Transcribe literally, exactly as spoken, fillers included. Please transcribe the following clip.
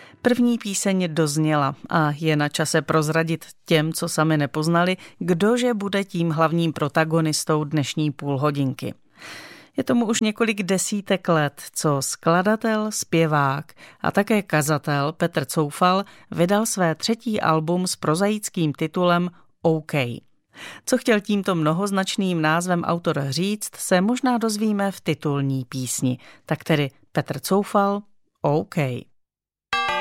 První píseň dozněla a je na čase prozradit těm, co sami nepoznali, kdože bude tím hlavním protagonistou dnešní půlhodinky. Je tomu už několik desítek let, co skladatel, zpěvák a také kazatel Petr Coufal vydal své třetí album s prozaickým titulem OK. Co chtěl tímto mnohoznačným názvem autor říct, se možná dozvíme v titulní písni. Tak tedy Petr Coufal, OK.